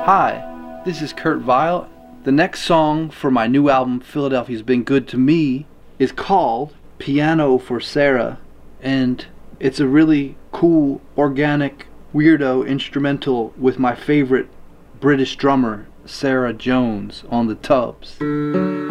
Hi, this is Kurt Vile. The next song for my new album, Philadelphia's Been Good to Me, is called Piano for Sarah, and it's a really cool, organic, weirdo instrumental with my favorite British drummer, Sarah Jones, on the tubs.